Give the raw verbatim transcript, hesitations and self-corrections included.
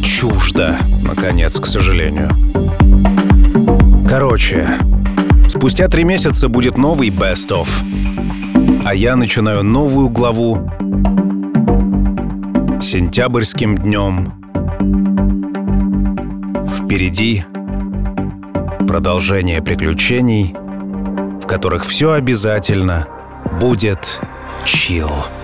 чуждо, наконец, к сожалению. Короче, спустя три месяца будет новый Best Of, а я начинаю новую главу сентябрьским днем. Впереди продолжение приключений, в которых все обязательно будет чилл.